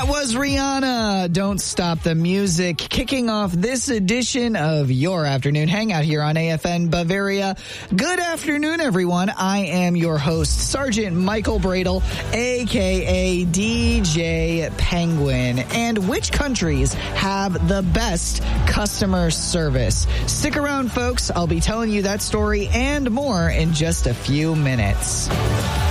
was Rihanna. Don't Stop the Music, kicking off this edition of your afternoon hangout here on AFN Bavaria. Good afternoon, everyone. I am your host, Sergeant Michael Bradle, a.k.a. DJ Penguin. And which countries have the best customer service? Stick around, folks. I'll be telling you that story and more in just a few minutes.